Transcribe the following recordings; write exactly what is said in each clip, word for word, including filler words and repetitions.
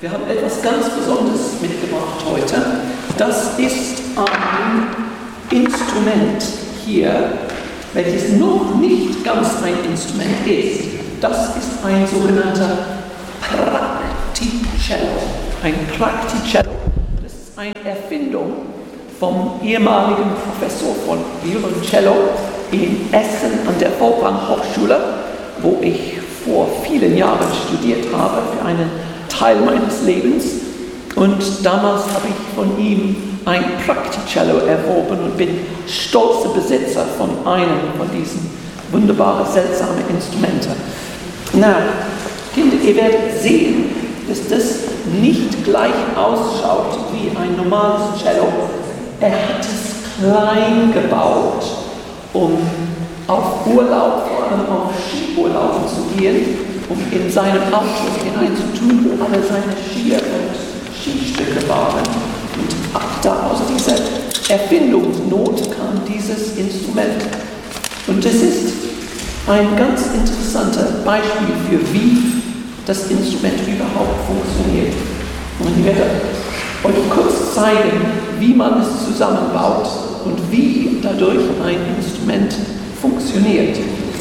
Wir haben etwas ganz Besonderes mitgebracht heute. Das ist ein Instrument hier, welches noch nicht ganz ein Instrument ist. Das ist ein sogenannter Practicello. Ein Practicello. Das ist eine Erfindung vom ehemaligen Professor von Violoncello in Essen an der Opernhochschule, wo ich vor vielen Jahren studiert habe für einen Teil meines Lebens. Und damals habe ich von ihm ein Practicello erworben und bin stolzer Besitzer von einem von diesen wunderbaren, seltsamen Instrumenten. Na, Kinder, ihr werdet sehen, dass das nicht gleich ausschaut wie ein normales Cello. Er hat es klein gebaut, um auf Urlaub, vor allem auf Skiurlaub zu gehen, um in seinem Auto hineinzutun, wo alle seine Skier und Skistücke waren. Und da aus dieser Erfindungsnot kam dieses Instrument. Und es ist ein ganz interessantes Beispiel für wie das Instrument überhaupt funktioniert. Und ich werde euch kurz zeigen, wie man es zusammenbaut und wie dadurch ein Instrument funktioniert.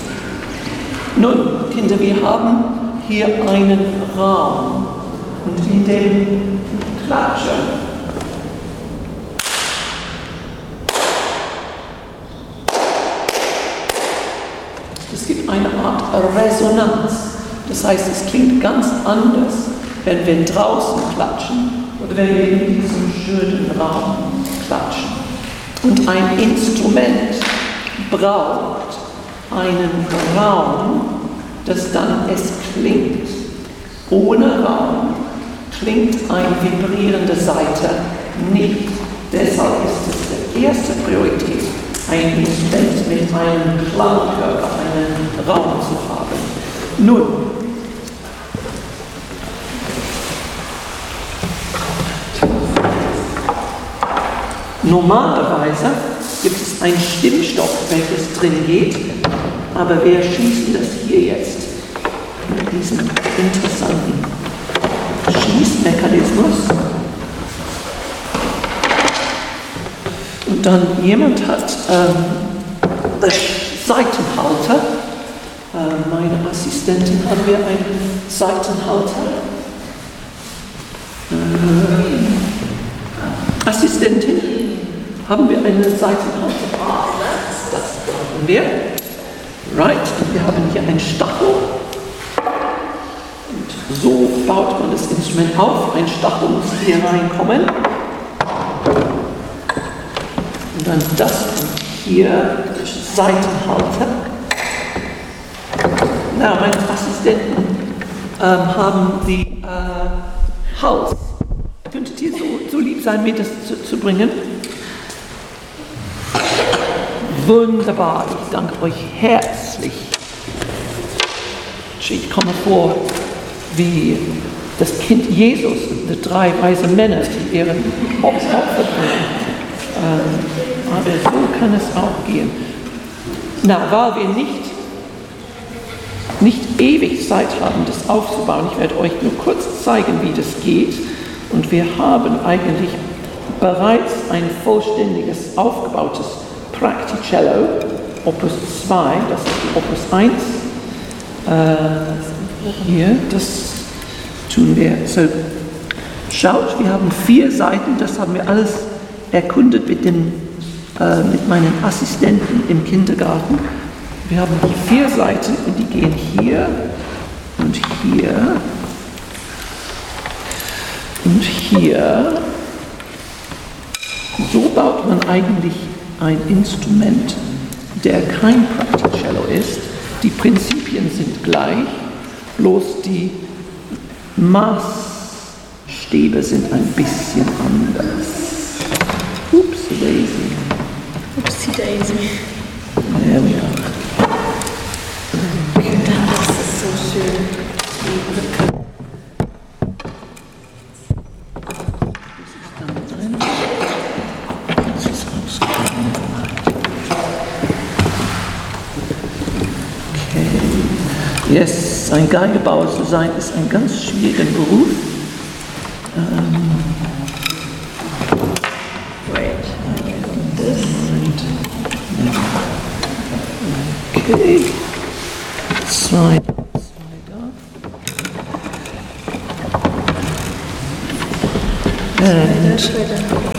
Nun, Kinder, wir haben hier einen Raum und in dem Klatscher es gibt eine Art Resonanz. Das heißt, es klingt ganz anders, wenn wir draußen klatschen oder wenn wir in diesem schönen Raum klatschen. Und ein Instrument braucht einen Raum, das dann es klingt. Ohne Raum klingt eine vibrierende Saite nicht. Deshalb ist es die erste Priorität, ein Instrument mit einem Klangkörper, einen Raum zu haben. Nun, normalerweise gibt es einen Stimmstoff, welches drin geht, aber wir schießen das hier jetzt mit diesem interessanten Schießmechanismus. Und dann jemand hat ähm, den Saitenhalter. Äh, meine Assistentin, haben wir einen Saitenhalter? Äh, Assistentin, haben wir einen Saitenhalter? Ah, das brauchen wir. Right, und wir haben hier einen Stachel. Und so baut man das Instrument auf. Ein Stachel muss hier reinkommen. Und dann das hier, Saitenhalter. Na, meine Assistenten ähm, haben die äh, Hals. Könntet ihr so, so lieb sein, mir das zu, zu bringen? Wunderbar, ich danke euch herzlich. Ich komme vor wie das Kind Jesus, die drei weise Männer, die ihren Opfer bringen. Ähm, aber so kann es auch gehen. Na, weil wir nicht, nicht ewig Zeit haben, das aufzubauen, ich werde euch nur kurz zeigen, wie das geht. Und wir haben eigentlich bereits ein vollständiges, aufgebautes Practicello, Opus zwei, das ist die Opus eins. Äh, hier, das tun wir. So, schaut, wir haben vier Seiten, das haben wir alles erkundet mit, dem, äh, mit meinen Assistenten im Kindergarten. Wir haben die vier Seiten und die gehen hier und hier und hier. So baut man eigentlich ein Instrument, der kein Practicello ist. Die Prinzipien sind gleich, bloß die Maßstäbe sind ein bisschen anders. Upsi daisy. Upsi daisy. There we are. Okay. Das ist so schön. Yes, ein Geigebauer zu sein, ist ein ganz schwieriger Beruf. Wait, this. Okay. Slide, slide up. And Weiter.